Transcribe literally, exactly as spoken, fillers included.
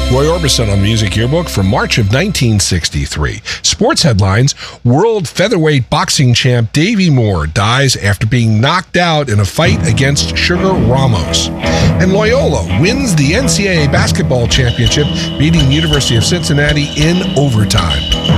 Roy Orbison on the Music Yearbook for March of nineteen sixty-three. Sports headlines: World Featherweight boxing champ Davey Moore dies after being knocked out in a fight against Sugar Ramos. And Loyola wins the N C double A basketball championship, beating the University of Cincinnati in overtime.